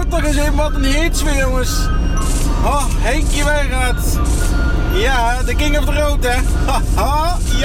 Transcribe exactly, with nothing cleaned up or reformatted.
toch eens in, wat een hits weer, jongens. Oh, Henkie Wijngaard. Ja, de king of the road, hè. Haha, ja.